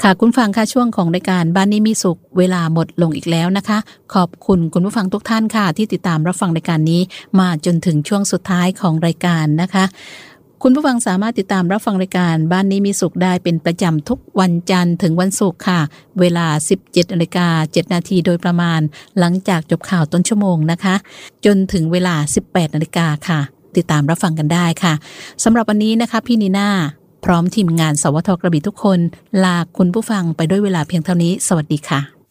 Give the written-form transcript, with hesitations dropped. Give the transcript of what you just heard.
ค่ะคุณฟังค่ะช่วงของรายการบ้านนี้มีสุขเวลาหมดลงอีกแล้วนะคะขอบคุณคุณผู้ฟังทุกท่านค่ะที่ติดตามรับฟังรายการนี้มาจนถึงช่วงสุดท้ายของรายการนะคะคุณผู้ฟังสามารถติดตามรับฟังรายการบ้านนี้มีสุขได้เป็นประจำทุกวันจันทร์ถึงวันศุกร์ค่ะเวลา 17:07 นาทีโดยประมาณหลังจากจบข่าวต้นชั่วโมงนะคะจนถึงเวลา 18:00 นค่ะติดตามรับฟังกันได้ค่ะสำหรับวันนี้นะคะพี่นีน่าพร้อมทีมงานสวทกระบี่ทุกคนลาคุณผู้ฟังไปด้วยเวลาเพียงเท่านี้สวัสดีค่ะ